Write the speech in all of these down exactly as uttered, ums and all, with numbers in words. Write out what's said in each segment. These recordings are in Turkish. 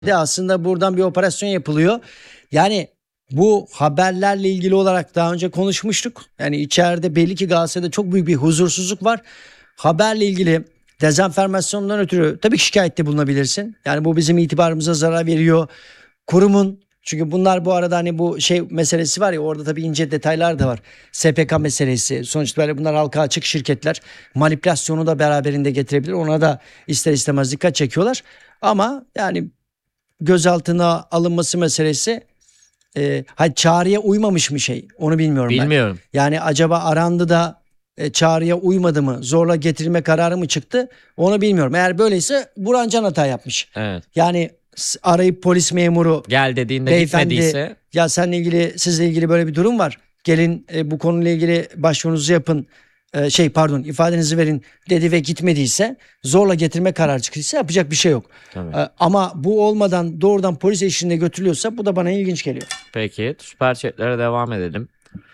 de aslında buradan bir operasyon yapılıyor. Yani bu haberlerle ilgili olarak daha önce konuşmuştuk. Yani içeride belli ki Galatasaray'da çok büyük bir huzursuzluk var. Haberle ilgili dezenformasyondan ötürü tabii ki şikayette bulunabilirsin. Yani bu bizim itibarımıza zarar veriyor. Kurumun, çünkü bunlar bu arada hani bu şey meselesi var ya, orada tabii ince detaylar da var. S P K meselesi, sonuçta böyle bunlar halka açık şirketler, manipülasyonu da beraberinde getirebilir. Ona da ister istemez dikkat çekiyorlar. Ama yani gözaltına alınması meselesi, e, hayır, çağrıya uymamış mı şey, onu bilmiyorum ben. Bilmiyorum. Yani acaba arandı da e, çağrıya uymadı mı, zorla getirilme kararı mı çıktı, onu bilmiyorum. Eğer böyleyse Burhan Can hata yapmış. Evet. Yani s- arayıp polis memuru Gel dediğinde beyefendi, gitmediyse ya seninle ilgili, sizle ilgili böyle bir durum var, gelin e, bu konuyla ilgili başvurunuzu yapın, e, şey pardon ifadenizi verin dedi ve gitmediyse, zorla getirme kararı çıktıysa yapacak bir şey yok. tabii. E, ama bu olmadan doğrudan polis eşliğinde götürülüyorsa bu da bana ilginç geliyor. Peki süper chatlere devam edelim.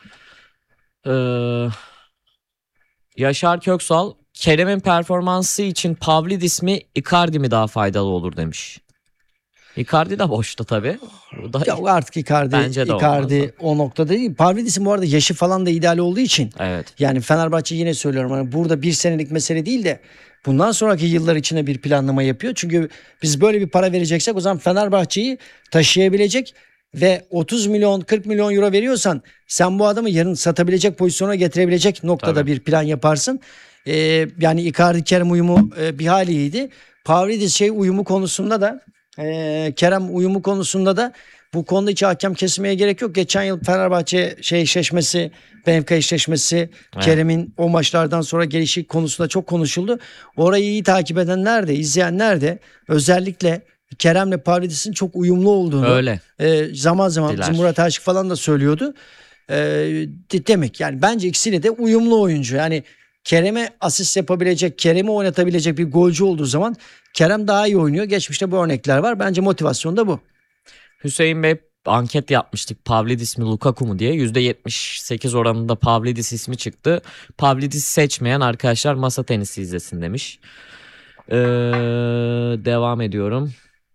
Ee, Yaşar Köksal, Kerem'in performansı için Pavlidis mi Icardi mi daha faydalı olur demiş. Icardi de boşta tabii. Bu da Ya artık Icardi, Bence de Icardi olmaz o noktada değil. Pavlidis'in bu arada yaşı falan da ideal olduğu için. evet. Yani Fenerbahçe, yine söylüyorum, hani burada bir senelik mesele değil de bundan sonraki yıllar içinde bir planlama yapıyor. Çünkü biz böyle bir para vereceksek o zaman Fenerbahçe'yi taşıyabilecek ve otuz milyon kırk milyon euro veriyorsan sen bu adamı yarın satabilecek pozisyona getirebilecek noktada Tabii. bir plan yaparsın. Ee, yani Icardi Kerem uyumu e, bir hali iyiydi. Pavlidis şey uyumu konusunda da e, Kerem uyumu konusunda da bu konuda hiç hakem kesmeye gerek yok. Geçen yıl Fenerbahçe şey eşleşmesi, Benfica eşleşmesi, Evet. Kerem'in o maçlardan sonra gelişi konusunda çok konuşuldu. Orayı iyi takip edenler de, izleyenler de özellikle Kerem'le Pavlidis'in çok uyumlu olduğunu Öyle. e, zaman zaman Diler. bizim Murat Aşık falan da söylüyordu. E, demek yani bence ikisiyle de uyumlu oyuncu. Yani Kerem'e asist yapabilecek, Kerem'i oynatabilecek bir golcü olduğu zaman Kerem daha iyi oynuyor. Geçmişte bu örnekler var. Bence motivasyon da bu. Hüseyin Bey, anket yapmıştık Pavlidis mi Lukaku mu diye. yüzde yetmiş sekiz oranında Pavlidis ismi çıktı. Pavlidis seçmeyen arkadaşlar masa tenisi izlesin demiş. Ee, devam ediyorum.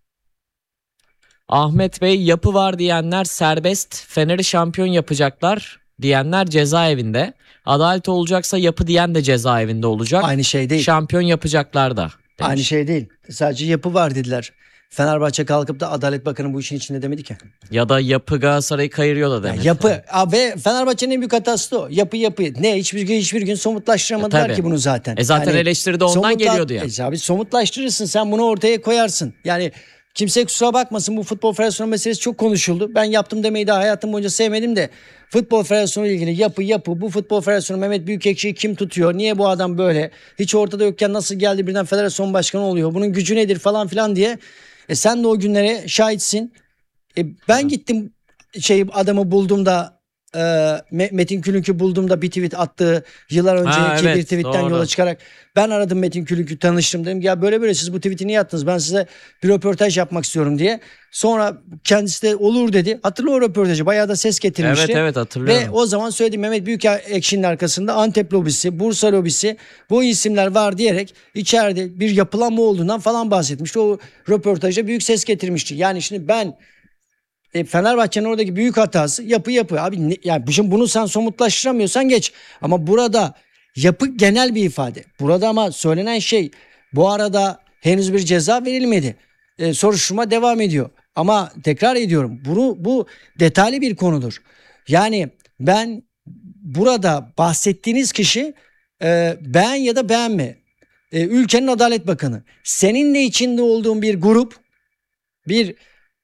Ahmet Bey, yapı var diyenler serbest, Fener'i şampiyon yapacaklar diyenler cezaevinde. Adalet olacaksa yapı diyen de cezaevinde olacak. Aynı şey değil. Şampiyon yapacaklar da demiş. Aynı şey değil. Sadece yapı var dediler. Fenerbahçe kalkıp da Adalet Bakanı bu işin içinde demedi ki. Ya da yapı Galatasaray'ı kayırıyor da Ya demek. yapı. Abi Fenerbahçe'nin en büyük hatası da o. Yapı yapı. Ne hiçbir gün hiçbir gün somutlaştıramadılar E, tabii. ki bunu zaten. E zaten eleştiri de ondan geliyordu ya. E, abi somutlaştırırsın, sen bunu ortaya koyarsın. Yani kimse kusura bakmasın, bu Futbol Federasyonu meselesi çok konuşuldu. Ben yaptım demeyi de hayatım boyunca sevmedim de, Futbol Federasyonu ile ilgili yapı yapı. Bu Futbol Federasyonu Mehmet Büyükekşi'yi kim tutuyor? Niye bu adam böyle? Hiç ortada yokken nasıl geldi birden federasyon başkanı oluyor? Bunun gücü nedir falan filan diye. E sen de o günlere şahitsin. E ben gittim, şey adamı buldum da e, Metin Külünk'ü buldum da bir tweet attığı yıllar önceki Ha, evet, bir tweetten doğru. yola çıkarak ben aradım Metin Külünk'ü, tanıştım, dedim ki ya böyle böyle siz bu tweet'i niye attınız, ben size bir röportaj yapmak istiyorum diye. Sonra kendisi de olur dedi. Hatırla o röportajı, bayağı da ses getirmişti. Evet evet hatırlıyorum. Ve o zaman söyledim, Mehmet Büyükekşi'nin arkasında Antep lobisi, Bursa lobisi, bu isimler var diyerek içeride bir yapılanma olduğundan falan bahsetmişti. O röportajda büyük ses getirmişti. Yani şimdi ben E, Fenerbahçe'nin oradaki büyük hatası yapı yapı. Abi ne, yani şimdi bunu sen somutlaştıramıyorsan geç. Ama burada yapı genel bir ifade. Burada ama söylenen şey, bu arada henüz bir ceza verilmedi. E, soruşturma devam ediyor. Ama tekrar ediyorum, bunu bu detaylı bir konudur. Yani ben burada bahsettiğiniz kişi e, beğen ya da beğenme. E, ülkenin Adalet Bakanı. Senin de içinde olduğun bir grup, bir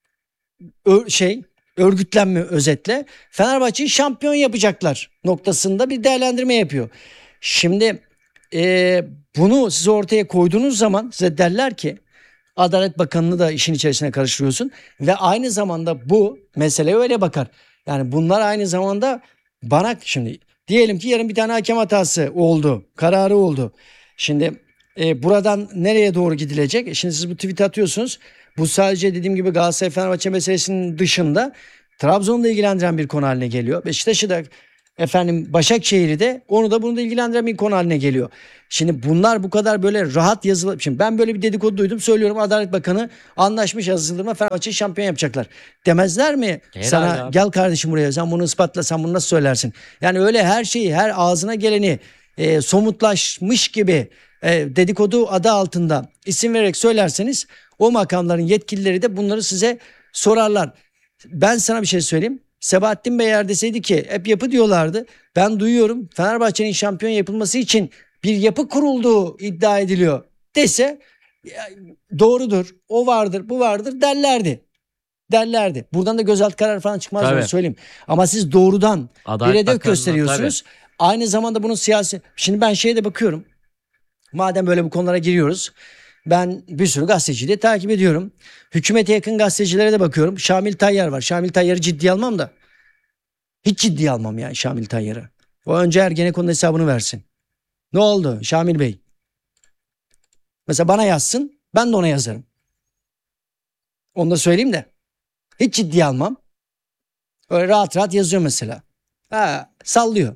Ö- şey örgütlenme, özetle Fenerbahçe'yi şampiyon yapacaklar noktasında bir değerlendirme yapıyor. Şimdi e, bunu siz ortaya koyduğunuz zaman size derler ki Adalet Bakanı'nı da işin içerisine karıştırıyorsun ve aynı zamanda bu meseleye öyle bakar. Yani bunlar aynı zamanda bana, şimdi diyelim ki yarın bir tane hakem hatası oldu, kararı oldu. Şimdi e, buradan nereye doğru gidilecek? E, Şimdi siz bu tweet atıyorsunuz. Bu sadece dediğim gibi Galatasaray Fenerbahçe meselesinin dışında Trabzon'da ilgilendiren bir konu haline geliyor. Beşiktaş'ı da Efendim Başakşehir'i de, onu da bunu da ilgilendiren bir konu haline geliyor. Şimdi bunlar bu kadar böyle rahat yazılı. Şimdi ben böyle bir dedikodu duydum, söylüyorum. Adalet Bakanı anlaşmış Aziz Yıldırım'la, Fenerbahçe'yi şampiyon yapacaklar. Demezler mi Herhalde sana abi. gel kardeşim buraya, sen bunu ispatla, sen bunu nasıl söylersin? Yani öyle her şeyi, her ağzına geleni e, somutlaşmış gibi e, dedikodu adı altında isim vererek söylerseniz o makamların yetkilileri de bunları size sorarlar. Ben sana bir şey söyleyeyim. Sebahattin Bey eğer deseydi ki hep yapı diyorlardı. Ben duyuyorum Fenerbahçe'nin şampiyon yapılması için bir yapı kurulduğu iddia ediliyor dese ya, doğrudur, o vardır, bu vardır derlerdi. Derlerdi. Buradan da gözaltı kararı falan çıkmaz, Tabii. onu söyleyeyim. Ama siz doğrudan Adalet bir hedef Bakanı'na gösteriyorsunuz. Aynı zamanda bunun siyasi... Şimdi ben şeye de bakıyorum. Madem böyle bu konulara giriyoruz. Ben bir sürü gazeteciyi de takip ediyorum. Hükümete yakın gazetecilere de bakıyorum. Şamil Tayyar var. Şamil Tayyar'ı ciddiye almam da. Hiç ciddiye almam yani Şamil Tayyar'ı. O önce Ergenekon'un hesabını versin. Ne oldu Şamil Bey? Mesela bana yazsın, ben de ona yazarım. Onu da söyleyeyim de. Hiç ciddiye almam. Öyle rahat rahat yazıyor mesela. Ha, sallıyor.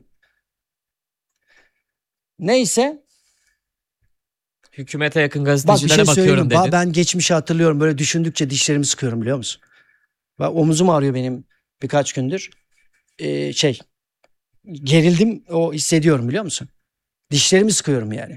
Neyse. Hükümete yakın Bak bir gazetecilere şey bakıyorum söyleyeyim. Ba- dedin. Ben geçmişi hatırlıyorum. Böyle düşündükçe dişlerimi sıkıyorum, biliyor musun? Bak omuzum ağrıyor benim birkaç gündür. Ee, şey gerildim, o hissediyorum, biliyor musun? Dişlerimi sıkıyorum yani.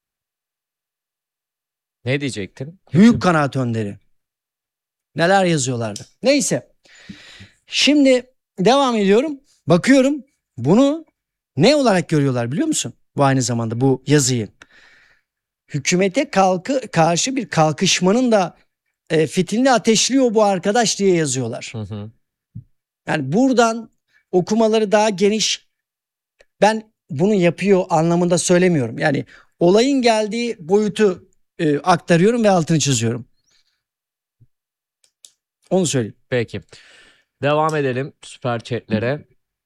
Ne diyecektin? Büyük kanaat önderi. Neler yazıyorlardı. Neyse. Şimdi devam ediyorum. Bakıyorum. Bunu ne olarak görüyorlar biliyor musun? Bu aynı zamanda bu yazıyı. Hükümete kalkı, karşı bir kalkışmanın da e, fitilini ateşliyor bu arkadaş diye yazıyorlar. Hı hı. Yani buradan okumaları daha geniş. Ben bunu yapıyor anlamında söylemiyorum. Yani olayın geldiği boyutu e, aktarıyorum ve altını çiziyorum. Onu söyleyeyim. Peki. Devam edelim süper chatlere.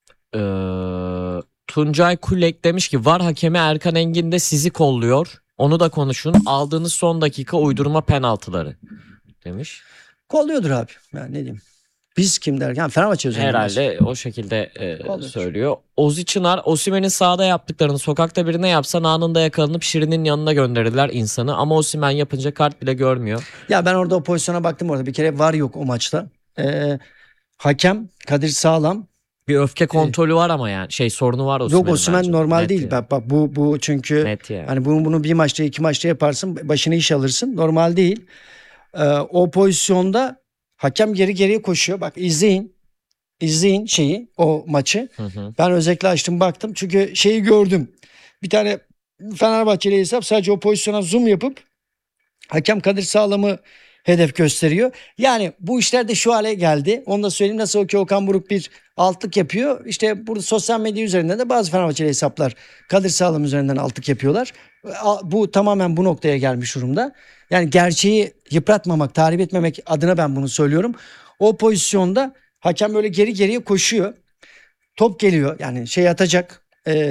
Ee, Tuncay Kulek demiş ki var hakemi Erkan Engin de sizi kolluyor. Onu da konuşun. Aldığınız son dakika uydurma penaltıları demiş. Kolluyordur abi. Yani ne diyeyim. Biz kim derken Fenerbahçe üzerinden. Herhalde o şekilde e, Kolluyordur. söylüyor. Ozi Çınar, Osimhen'in sahada yaptıklarını sokakta birine yapsan anında yakalanıp Şirin'in yanına gönderirler insanı. Ama Osimhen yapınca kart bile görmüyor. Ya ben orada o pozisyona baktım orada. Bir kere var yok o maçta. Ee, hakem Kadir Sağlam. Bir öfke kontrolü var ama yani şey sorunu var Osimhen'in. Yok Osimhen bence. normal Net değil. yani. Bak, bak bu bu çünkü Net yani. hani bunu, bunu bir maçta iki maçta yaparsın, başına iş alırsın. Normal değil. Ee, o pozisyonda hakem geri geriye koşuyor. Bak izleyin. İzleyin şeyi, o maçı. Hı hı. Ben özellikle açtım baktım. Çünkü şeyi gördüm. Bir tane Fenerbahçeli hesap sadece o pozisyona zoom yapıp hakem Kadir Sağlam'ı hedef gösteriyor. Yani bu işler de şu hale geldi. Onu da söyleyeyim, nasıl ki Okan Buruk bir altlık yapıyor. İşte burada sosyal medya üzerinden de bazı Fenerbahçeli hesaplar Kadir Sağlam üzerinden altlık yapıyorlar. Bu tamamen bu noktaya gelmiş durumda. Yani gerçeği yıpratmamak, tahrip etmemek adına ben bunu söylüyorum. O pozisyonda hakem böyle geri geriye koşuyor. Top geliyor, yani şey atacak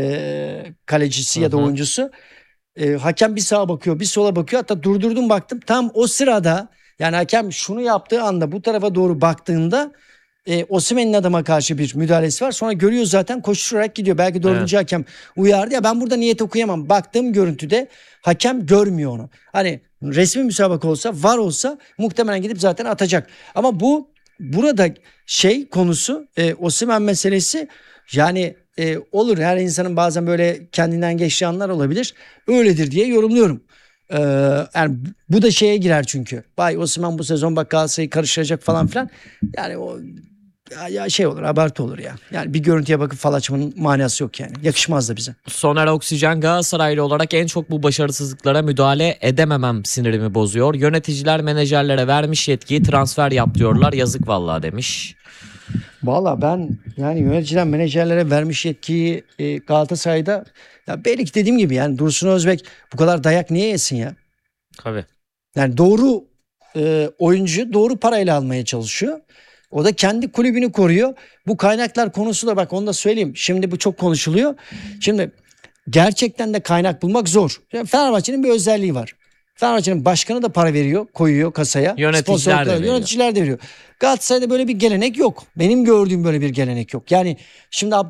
ee, kalecisi ya da Hı hı. oyuncusu. E, hakem bir sağa bakıyor, bir sola bakıyor. Hatta durdurdum baktım. Tam o sırada, yani hakem şunu yaptığı anda bu tarafa doğru baktığında e, Osimhen'in adama karşı bir müdahalesi var. Sonra görüyor zaten, koşturarak gidiyor. Belki dördüncü Evet. hakem uyardı ya, ben burada niyet okuyamam. Baktığım görüntüde hakem görmüyor onu. Hani resmi müsabaka olsa, var olsa muhtemelen gidip zaten atacak. Ama bu burada şey konusu, e, Osimhen meselesi, yani e, olur, her insanın bazen böyle kendinden geçtiği anlar olabilir. Öyledir diye yorumluyorum. Ee, yani bu da şeye girer çünkü. Vay Osimhen bu sezon bak Galatasaray'ı karıştıracak falan filan. Yani o ya, ya şey olur, abartı olur ya. Yani bir görüntüye bakıp fal açmanın manası yok yani. Yakışmaz da bize. Soner Oksijen Galatasaraylı olarak en çok bu başarısızlıklara müdahale edememem sinirimi bozuyor. Yöneticiler menajerlere vermiş yetkiyi transfer yap diyorlar. Yazık vallahi demiş. Valla ben yani yöneticiler menajerlere vermiş yetkiyi e, Galatasaray'da, ya belki dediğim gibi, yani Dursun Özbek bu kadar dayak niye yesin ya? Tabii. Yani doğru e, oyuncu doğru parayla almaya çalışıyor. O da kendi kulübünü koruyor. Bu kaynaklar konusu da, bak onu da söyleyeyim. Şimdi bu çok konuşuluyor. Şimdi gerçekten de kaynak bulmak zor. Yani Fenerbahçe'nin bir özelliği var. Fenerbahçe'nin başkanı da para veriyor, koyuyor kasaya. Yöneticiler de Sponsorluklar- veriyor. Yöneticiler de veriyor. Galatasaray'da böyle bir gelenek yok. Benim gördüğüm böyle bir gelenek yok. Yani şimdi Abdullah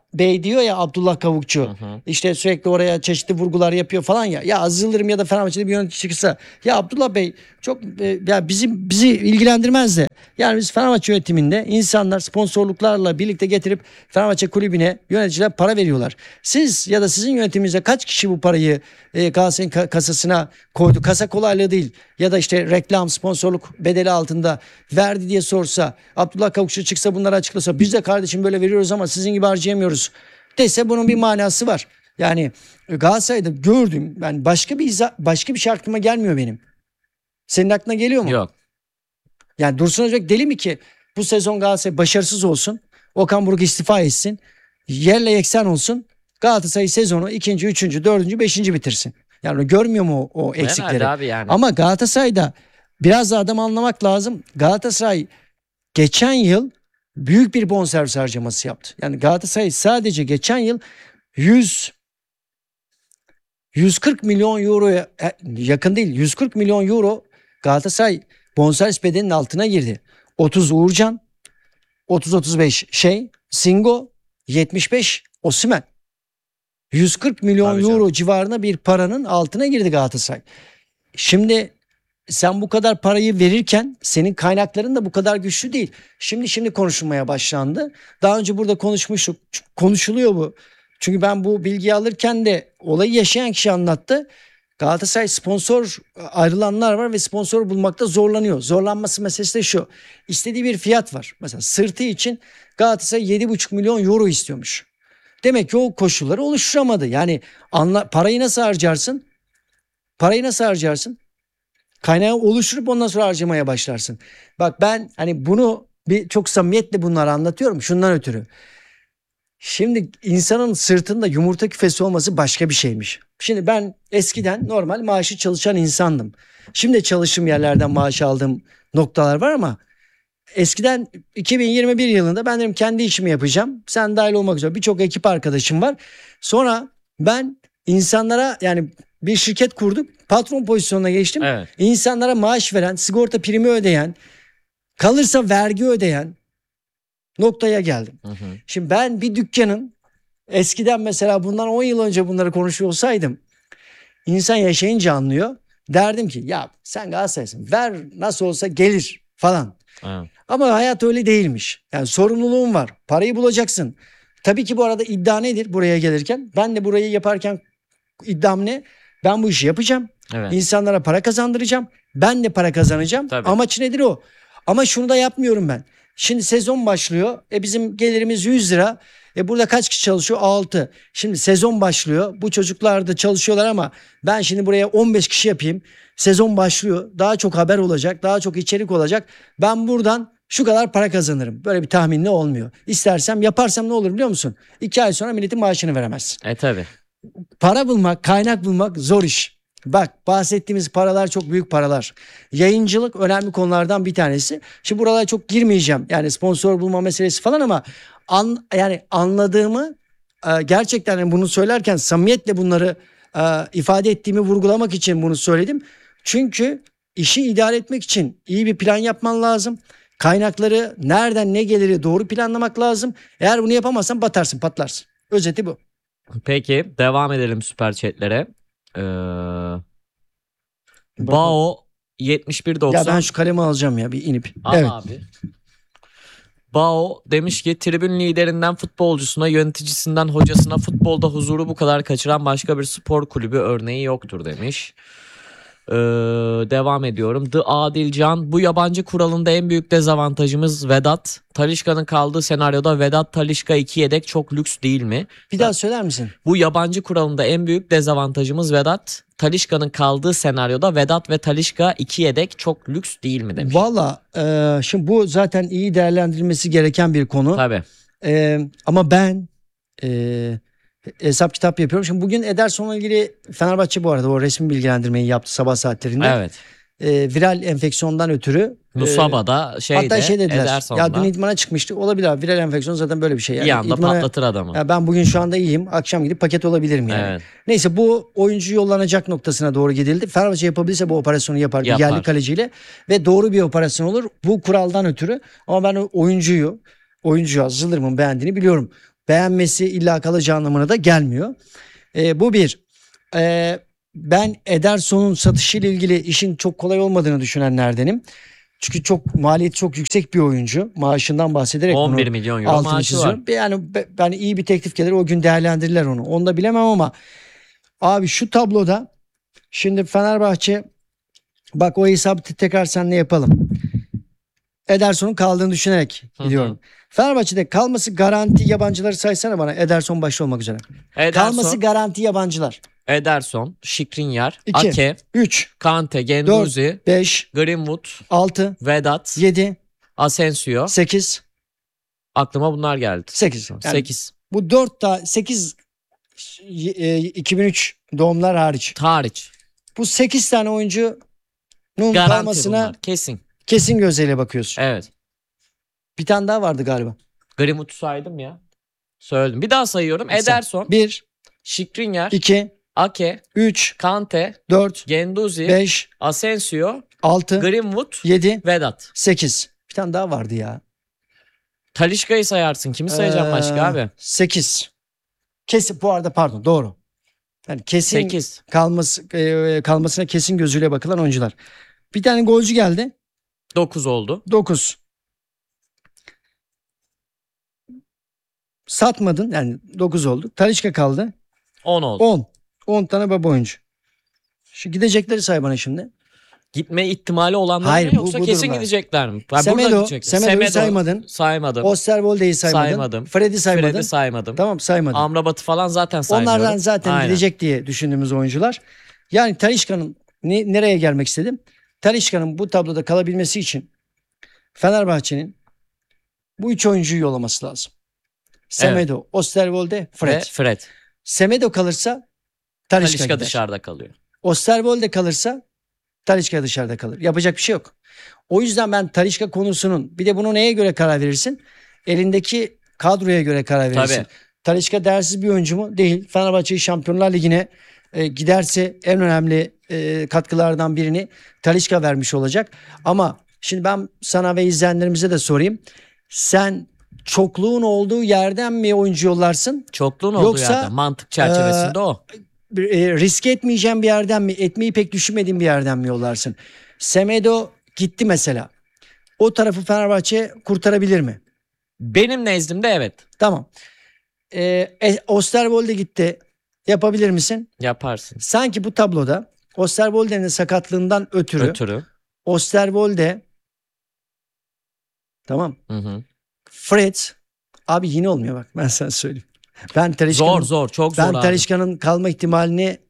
Bey diyor ya, Abdullah Kavukçu. Hı hı. İşte sürekli oraya çeşitli vurgular yapıyor falan ya. Ya Aziz Yıldırım ya da Fenerbahçe'de bir yönetici çıksa, ya Abdullah Bey çok e, ya bizim bizi ilgilendirmez de. Yani biz Fenerbahçe yönetiminde insanlar sponsorluklarla birlikte getirip Fenerbahçe kulübüne yöneticiler para veriyorlar. Siz ya da sizin yönetiminizde kaç kişi bu parayı e, Galatasaray'ın ka- kasasına koydu? Kasa kolaylığı değil ya da işte reklam, sponsorluk bedeli altında verdi diye sorsa, Abdullah Kavukçu çıksa bunları açıklasa, biz de kardeşim böyle veriyoruz ama sizin gibi harcayamıyoruz dese, bunun bir manası var. Yani Galatasaray'da gördüm ben, başka bir izah, başka bir şey aklıma gelmiyor benim. Senin aklına geliyor mu? Yok. Yani Dursun Özbek deli mi ki bu sezon Galatasaray başarısız olsun, Okan Buruk istifa etsin, yerle yeksan olsun, Galatasaray sezonu ikinci, üçüncü, dördüncü, beşinci bitirsin. Yani görmüyor mu o, o eksikleri? Herhalde abi yani. Ama Galatasaray'da biraz da adam anlamak lazım. Galatasaray geçen yıl büyük bir bonservis harcaması yaptı. Yani Galatasaray sadece geçen yıl yüz yüz kırk milyon euroya e, yakın değil, yüz kırk milyon euro Galatasaray bonservis bedelinin altına girdi. otuz Uğurcan, otuz otuz beş şey Singo, yetmiş beş Osimhen. yüz kırk milyon Tabii euro canım. civarında bir paranın altına girdi Galatasaray. Şimdi sen bu kadar parayı verirken senin kaynakların da bu kadar güçlü değil. Şimdi şimdi konuşulmaya başlandı. Daha önce burada konuşmuştuk. Konuşuluyor bu. Çünkü ben bu bilgiyi alırken de olayı yaşayan kişi anlattı. Galatasaray sponsor ayrılanlar var ve sponsor bulmakta zorlanıyor. Zorlanması meselesi de şu. İstediği bir fiyat var. Mesela sırtı için Galatasaray yedi buçuk milyon euro istiyormuş. Demek ki o koşulları oluşturamadı. Yani anla, parayı nasıl harcarsın? Parayı nasıl harcarsın? Kaynağı oluşturup ondan sonra harcamaya başlarsın. Bak ben hani bunu bir çok samimiyetle bunları anlatıyorum şundan ötürü. Şimdi insanın sırtında yumurta küfesi olması başka bir şeymiş. Şimdi ben eskiden normal maaşı çalışan insandım. Şimdi çalıştığım yerlerden maaş aldığım noktalar var ama eskiden iki bin yirmi bir yılında ben dedim kendi işimi yapacağım. Sen dahil olmak üzere birçok ekip arkadaşım var. Sonra ben insanlara, yani bir şirket kurduk. Patron pozisyonuna geçtim. Evet. İnsanlara maaş veren, sigorta primi ödeyen, kalırsa vergi ödeyen noktaya geldim. Hı hı. Şimdi ben bir dükkanın eskiden mesela bundan on yıl önce bunları konuşuyor olsaydım, insan yaşayınca anlıyor. Derdim ki ya sen Galatasaraylısın, ver nasıl olsa gelir falan. Evet. Ama hayat öyle değilmiş. Yani sorumluluğun var. Parayı bulacaksın. Tabii ki bu arada iddia nedir buraya gelirken? Ben de burayı yaparken iddiam ne? Ben bu işi yapacağım. Evet. İnsanlara para kazandıracağım. Ben de para kazanacağım. Tabii. Amaç nedir o? Ama şunu da yapmıyorum ben. Şimdi sezon başlıyor. E bizim gelirimiz yüz lira. E burada kaç kişi çalışıyor? altı. Şimdi sezon başlıyor. Bu çocuklar da çalışıyorlar ama ben şimdi buraya on beş kişi yapayım. Sezon başlıyor. Daha çok haber olacak. Daha çok içerik olacak. Ben buradan şu kadar para kazanırım. Böyle bir tahminle olmuyor. İstersem yaparsam ne olur biliyor musun? İki ay sonra milletin maaşını veremezsin. E tabi. Para bulmak, kaynak bulmak zor iş. Bak bahsettiğimiz paralar çok büyük paralar. Yayıncılık önemli konulardan bir tanesi. Şimdi buralara çok girmeyeceğim. Yani sponsor bulma meselesi falan ama an, yani anladığımı e, gerçekten yani bunu söylerken samimiyetle bunları e, ifade ettiğimi vurgulamak için bunu söyledim. Çünkü işi idare etmek için iyi bir plan yapman lazım. Kaynakları nereden ne geliri doğru planlamak lazım. Eğer bunu yapamazsan batarsın, patlarsın. Özeti bu. Peki devam edelim süper chatlere. Ee, Bao yetmiş bir Ya doksan. ben şu kalemi alacağım ya bir inip. Al Evet. abi. Bao demiş ki tribün liderinden futbolcusuna, yöneticisinden hocasına futbolda huzuru bu kadar kaçıran başka bir spor kulübü örneği yoktur demiş. Ee, devam ediyorum. The Adilcan, bu yabancı kuralında en büyük dezavantajımız Vedat. Talisca'nın kaldığı senaryoda Vedat, Talisca iki yedek çok lüks değil mi? Bir daha söyler misin? Bu yabancı kuralında en büyük dezavantajımız Vedat. Talisca'nın kaldığı senaryoda Vedat ve Talisca iki yedek çok lüks değil mi demiş. Valla e, şimdi bu zaten iyi değerlendirilmesi gereken bir konu. Tabii. E, ama ben e, hesap kitap yapıyorum. Şimdi bugün Ederson'la ilgili Fenerbahçe bu arada o resmi bilgilendirmeyi yaptı sabah saatlerinde. Evet. E, viral enfeksiyondan ötürü. e, Musaba'da şeyde Hatta şey dediler. Ederson'da Ya dün idmana çıkmıştı. Olabilir abi. Viral enfeksiyon zaten böyle bir şey. Yani bir anda idmana- patlatır adamı. Ya ben bugün şu anda iyiyim. Akşam gidip paket olabilirim yani. Evet. Neyse bu oyuncu yollanacak noktasına doğru gidildi. Fenerbahçe yapabilirse bu operasyonu yapar. Bir Yapar. yerli kaleciyle ve doğru bir operasyon olur. Bu kuraldan ötürü. Ama ben o oyuncuyu, oyuncu Aziz Yıldırım'ın beğendiğini biliyorum. beğenmesi illa kalacağı anlamına da gelmiyor. E, bu bir. E, ben Ederson'un satışıyla ilgili işin çok kolay olmadığını düşünenlerdenim. Çünkü çok maliyeti çok yüksek bir oyuncu. Maaşından bahsederek on bir bunu milyon euro altını maaşı çiziyorum. var. Yani ben iyi bir teklif gelir o gün değerlendirirler onu. Onu da bilemem ama abi şu tabloda şimdi Fenerbahçe, bak o hesabı tekrar seninle yapalım. Ederson'un kaldığını düşünerek Hı gidiyorum. hı. Fenerbahçe'de kalması garanti yabancıları saysana bana, Ederson başta olmak üzere. Kalması Ederson, garanti yabancılar. Ederson, Skriniar, iki, Ake, üç, Kante, dört, Guendouzi, beş, Greenwood, altı, Vedat, yedi, Asensio. sekiz, Aklıma bunlar geldi. sekiz. Yani sekiz. bu dört ta sekiz iki bin üç doğumlar hariç. Hariç. Bu sekiz tane oyuncunun Garanti kalmasına bunlar. Kesin. kesin gözüyle bakıyorsun. Evet. Bir tane daha vardı galiba. Greenwood'u saydım ya. Söyledim. Bir daha sayıyorum. Ederson, bir, Skriniar, iki, Ake, üç, Kante, dört, Guendouzi, beş, Asensio, altı, Greenwood, yedi, Vedat. sekiz. Bir tane daha vardı ya. Talişka'yı sayarsın. Kimi sayacaksın başka abi? sekiz. Kesin bu arada, pardon, doğru. Yani kesin sekiz. kalması e, kalmasına kesin gözüyle bakılan oyuncular. Bir tane golcü geldi. dokuz oldu. dokuz. Satmadın yani dokuz oldu. Talisca kaldı. on oldu. on. on tane baba oyuncu. Şu gidecekleri say bana şimdi. Gitme ihtimali olanlar Hayır, mı bu- yoksa bu kesin durumda. gidecekler mi? Ha, Semedo, burada gidecekler. Semedo'yu saymadın. Saymadım. Osterwolde'yi saymadın. Saymadım. Fred'i saymadın. Fred'i saymadım. Tamam, saymadın. Amrabat'ı falan zaten saymıyorum. Onlardan zaten Aynen. gidecek diye düşündüğümüz oyuncular. Yani Talisca'nın ne, nereye gelmek istedim? Talisca'nın bu tabloda kalabilmesi için Fenerbahçe'nin bu üç oyuncuyu yollaması lazım. Semedo, Osterwolde, Fred. Ve Fred. Semedo kalırsa Talisca Talisca gider. dışarıda kalıyor. Osterwolde kalırsa Talisca dışarıda kalır. Yapacak bir şey yok. O yüzden ben Talisca konusunun, bir de bunu neye göre karar verirsin? Elindeki kadroya göre karar verirsin. Tabii. Talisca değersiz bir oyuncu mu? Değil. Fenerbahçe'yi Şampiyonlar Ligi'ne e, giderse en önemli e, katkılardan birini Talisca vermiş olacak. Ama şimdi ben sana ve izleyenlerimize de sorayım. Sen çokluğun olduğu yerden mi oyuncu yollarsın? Çokluğun olduğu Yoksa, yerde. Mantık çerçevesinde e, o. Bir, e, risk etmeyeceğim bir yerden mi? Etmeyi pek düşünmediğin bir yerden mi yollarsın? Semedo gitti mesela. O tarafı Fenerbahçe kurtarabilir mi? Benim nezdimde evet. Tamam. E, e, Osterwolde gitti. Yapabilir misin? Yaparsın. Sanki bu tabloda Osterwolde'nin sakatlığından ötürü, Ötürü. Osterwolde, tamam, Hı hı. Fred, abi yine olmuyor bak, ben sana söyleyeyim. Ben Zor Talisca'nın zor. Çok zor ben abi. Talisca'nın kalma ihtimalini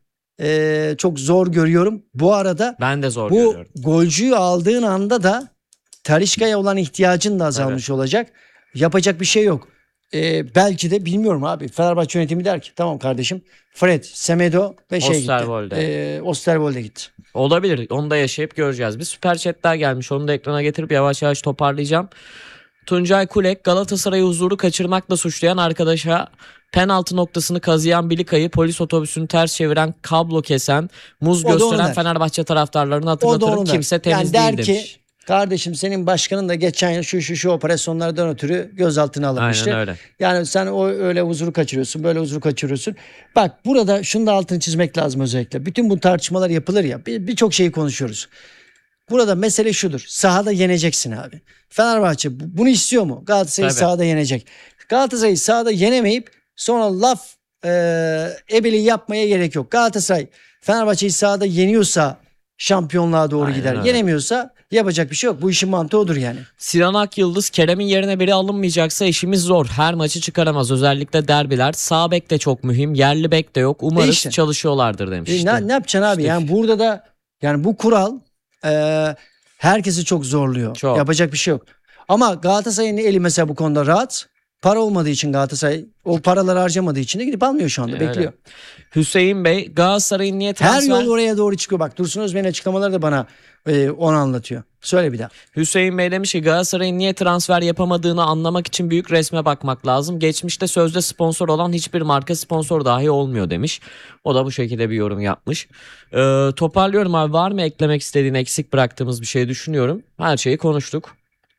e, çok zor görüyorum. Bu arada Ben de zor bu görüyorum. golcüyü aldığın anda da Talisca'ya olan ihtiyacın da azalmış olacak. Yapacak bir şey yok. Ee, belki de bilmiyorum abi. Fenerbahçe yönetimi der ki tamam kardeşim, Fred, Semedo ve şey Osterwolde. gitti. Ee, Osterwolde gitti. Olabilir. Onu da yaşayıp göreceğiz. Bir süper chat daha gelmiş. Onu da ekrana getirip yavaş yavaş toparlayacağım. Tuncay Kulek, Galatasaray'ı huzuru kaçırmakla suçlayan arkadaşa penaltı noktasını kazıyan Bilika'yı, polis otobüsünü ters çeviren, kablo kesen, muz O da onu gösteren der. Fenerbahçe taraftarlarını O da hatırlatırım. onu der. Kimse temiz Yani der değil ki demiş. kardeşim, senin başkanın da geçen yıl şu şu şu operasyonlardan ötürü gözaltına alınmıştı. Aynen öyle. Yani sen o öyle huzuru kaçırıyorsun, böyle huzuru kaçırıyorsun. Bak burada şunu da altını çizmek lazım özellikle. Bütün bu tartışmalar yapılır ya, bir- birçok şeyi konuşuyoruz. Burada mesele şudur. Sahada yeneceksin abi. Fenerbahçe bu- bunu istiyor mu? Galatasaray'ı Tabii. sahada yenecek. Galatasaray'ı sahada yenemeyip sonra laf e, ebeliği yapmaya gerek yok. Galatasaray Fenerbahçe'yi sahada yeniyorsa şampiyonluğa doğru Aynen gider. öyle. Yenemiyorsa yapacak bir şey yok. Bu işin mantığı odur yani. Sinan Akyıldız, Kerem'in yerine biri alınmayacaksa işimiz zor. Her maçı çıkaramaz. Özellikle derbiler. Sağ bek de çok mühim. Yerli bek de yok. Umarız E işte. çalışıyorlardır demiş. E işte. ne, ne yapacaksın abi? İşte. Yani burada da yani bu kural e, herkesi çok zorluyor. Çok. Yapacak bir şey yok. Ama Galatasaray'ın eli mesela bu konuda rahat. Para olmadığı için Galatasaray o paraları harcamadığı için de gidip almıyor şu anda. Öyle. Bekliyor. Hüseyin Bey, Galatasaray'ın niye Her transfer... yol oraya doğru çıkıyor. Bak Dursun Özbey'in açıklamaları da bana e, onu anlatıyor. Söyle bir daha. Hüseyin Bey demiş ki Galatasaray'ın niye transfer yapamadığını anlamak için büyük resme bakmak lazım. Geçmişte sözde sponsor olan hiçbir marka sponsor dahi olmuyor demiş. O da bu şekilde bir yorum yapmış. Ee, toparlıyorum abi, var mı eklemek istediğin, eksik bıraktığımız bir şey düşünüyorum. Her şeyi konuştuk.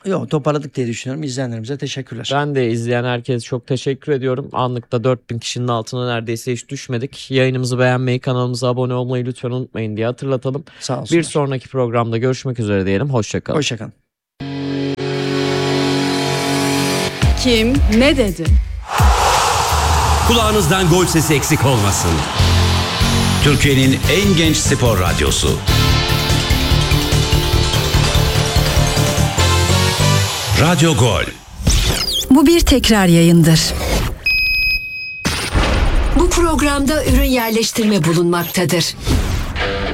Yok, toparladık diye düşünüyorum. İzleyenlerimize teşekkürler. Ben de izleyen herkese çok teşekkür ediyorum. Anlıkta dört bin kişinin altına neredeyse hiç düşmedik. Yayınımızı beğenmeyi, kanalımıza abone olmayı lütfen unutmayın diye hatırlatalım. Sağ olsunlar. Bir sonraki programda görüşmek üzere diyelim. Hoşçakalın. Hoşçakalın. Kim ne dedi? Kulağınızdan gol sesi eksik olmasın. Türkiye'nin en genç spor radyosu. Radyo Gol. Bu bir tekrar yayındır. Bu programda ürün yerleştirme bulunmaktadır.